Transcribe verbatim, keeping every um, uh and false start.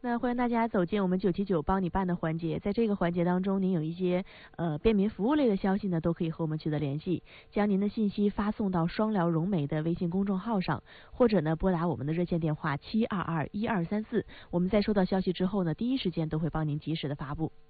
那欢迎大家走进我们九七九帮你办的环节，在这个环节当中，您有一些呃便民服务类的消息呢，都可以和我们取得联系，将您的信息发送到双疗融美的微信公众号上，或者呢拨打我们的热线电话七二二一二三四，我们在收到消息之后呢，第一时间都会帮您及时的发布。